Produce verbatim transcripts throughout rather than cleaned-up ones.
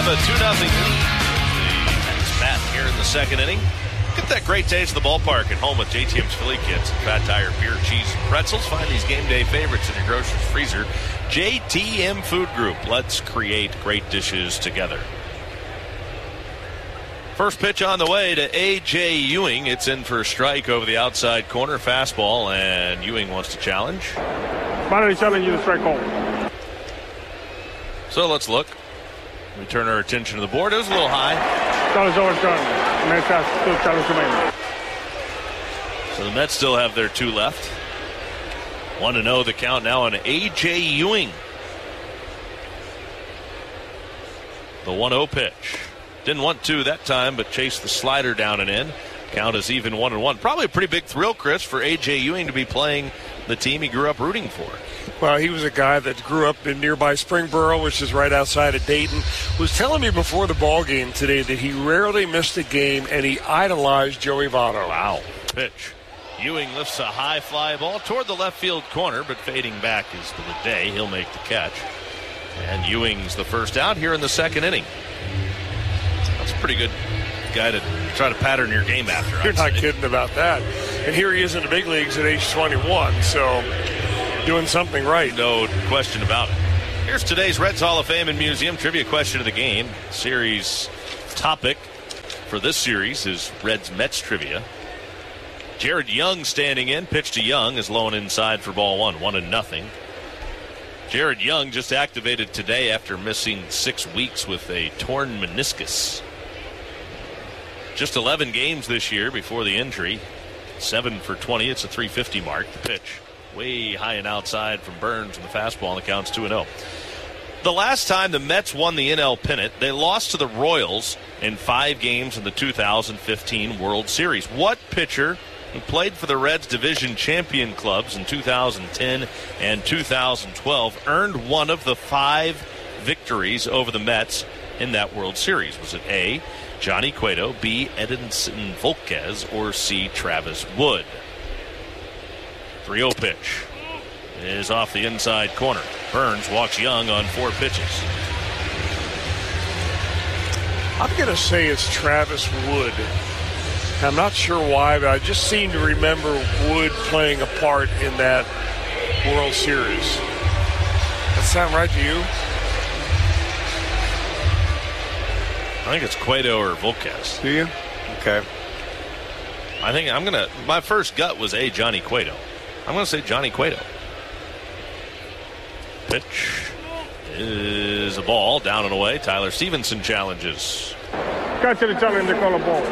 a two nothing lead. The Mets bat here in the second inning. Get that great taste of the ballpark at home with J T M's Philly Kits. Fat Tire, beer, cheese, and pretzels. Find these game day favorites in your grocer's freezer. J T M Food Group. Let's create great dishes together. First pitch on the way to A J. Ewing. It's in for a strike over the outside corner. Fastball, and Ewing wants to challenge. Finally challenge you to strike call. So let's look. We turn our attention to the board. It was a little high. Challenge overturned. Mets has two challenge remaining. So the Mets still have their two left. one to oh the count now on A J. Ewing. The one oh pitch. Didn't want to that time, but chased the slider down and in. Count is even one and one. Probably a pretty big thrill, Chris, for A J. Ewing to be playing the team he grew up rooting for. Well, he was a guy that grew up in nearby Springboro, which is right outside of Dayton. Was telling me before the ball game today that he rarely missed a game, and he idolized Joey Votto. Wow. Pitch. Ewing lifts a high fly ball toward the left field corner, but fading back is the day. He'll make the catch. And Ewing's the first out here in the second inning. That's a pretty good guy to try to pattern your game after. You're I'd not say. kidding about that. And here he is in the big leagues at age twenty-one, so doing something right. No question about it. Here's today's Reds Hall of Fame and Museum trivia question of the game. Series topic for this series is Reds Mets trivia. Jared Young standing in. Pitch to Young is low and inside for ball one. One and nothing. Jared Young just activated today after missing six weeks with a torn meniscus. Just eleven games this year before the injury. seven for twenty. It's a three fifty mark. The pitch way high and outside from Burns, and the fastball, and the count's two and oh. The last time the Mets won the N L pennant, they lost to the Royals in five games in the two thousand fifteen World Series. What pitcher who played for the Reds division champion clubs in two thousand ten and two thousand twelve earned one of the five victories over the Mets in that World Series? Was it A, Johnny Cueto, B, Edinson Volquez, or C, Travis Wood? three oh pitch is off the inside corner. Burns walks Young on four pitches. I'm going to say it's Travis Wood. I'm not sure why, but I just seem to remember Wood playing a part in that World Series. That sound right to you? I think it's Cueto or Volquez. Do you? Okay. I think I'm going to, my first gut was A, Johnny Cueto. I'm going to say Johnny Cueto. Pitch is a ball, down and away. Tyler Stevenson challenges. Catch the challenge, they call a ball.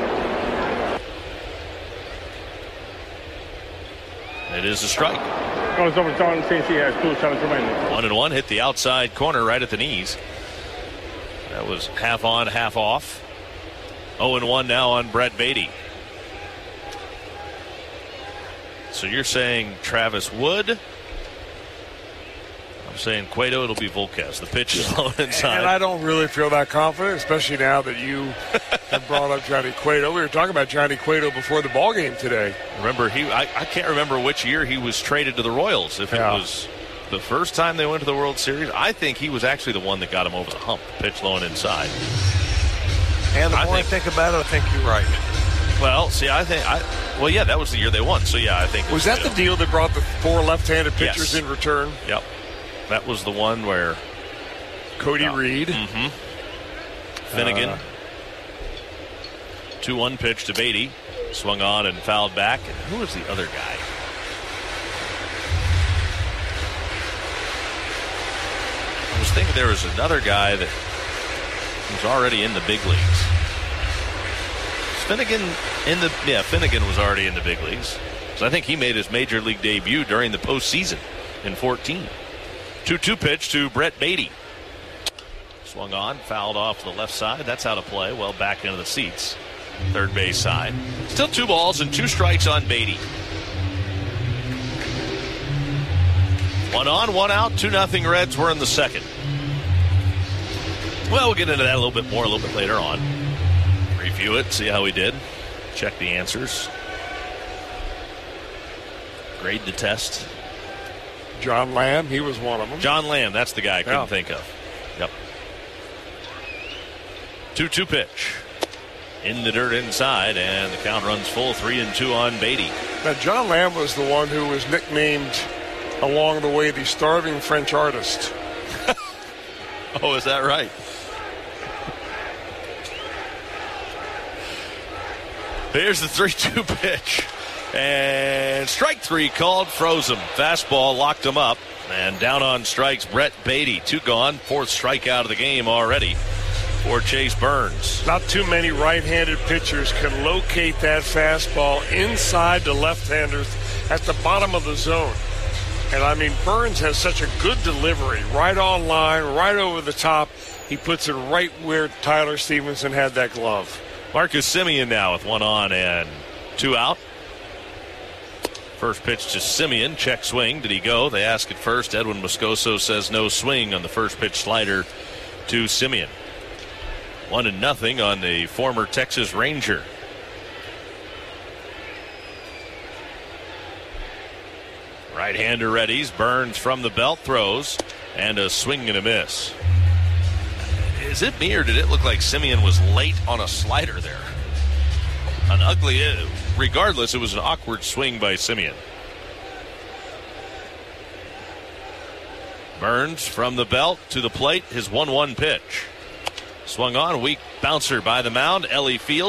It is a strike. Goes overturned since he has two challenge remaining. One and one, hit the outside corner right at the knees. That was half on, half off. oh and one now on Brett Beatty. So you're saying Travis Wood. I'm saying Cueto, it'll be Volquez. The pitch is low inside. And I don't really feel that confident, especially now that you have brought up Johnny Cueto. We were talking about Johnny Cueto before the ball game today. Remember, he I, I can't remember which year he was traded to the Royals. If yeah. it was the first time they went to the World Series, I think he was actually the one that got him over the hump. Pitch low and inside. And the I more think, I think about it, I think you're right. Well, see, I think I. Well, yeah, that was the year they won. So yeah, I think. Was that the deal that brought the four left-handed pitchers yes. in return? Yep. That was the one where Cody uh, Reed, mm-hmm. Finnegan, uh, two one pitch to Beatty, swung on and fouled back. And who was the other guy? I was thinking there was another guy that was already in the big leagues. Finnegan in the yeah Finnegan was already in the big leagues. So I think he made his major league debut during the postseason in fourteen. two two pitch to Brett Beatty. Swung on, fouled off the left side. That's out of play. Well, back into the seats. Third base side. Still two balls and two strikes on Beatty. One on, one out. Two nothing Reds. We're in the second. Well, we'll get into that a little bit more a little bit later on. Review it, see how we did. Check the answers. Grade the test. John Lamb, he was one of them. John Lamb, that's the guy I couldn't yeah. think of. Yep. two two pitch. In the dirt inside, and the count runs full, three and two on Beatty. Now, John Lamb was the one who was nicknamed along the way the starving French artist. Oh, is that right? Here's the three two pitch. And strike three called, froze him. Fastball locked him up. And down on strikes, Brett Beatty. Two gone, fourth strikeout of the game already for Chase Burns. Not too many right-handed pitchers can locate that fastball inside the left-handers at the bottom of the zone. And, I mean, Burns has such a good delivery, right on line, right over the top. He puts it right where Tyler Stevenson had that glove. Marcus Semien now with one on and two out. First pitch to Semien, check swing. Did he go? They ask at first. Edwin Moscoso says no swing on the first pitch slider to Semien. One and nothing on the former Texas Ranger. Right-hander readies. Burns from the belt, throws, and a swing and a miss. Is it me, or did it look like Semien was late on a slider there? An ugly, regardless, it was an awkward swing by Semien. Burns from the belt to the plate, his one one pitch. Swung on, weak bouncer by the mound. Ellie Field.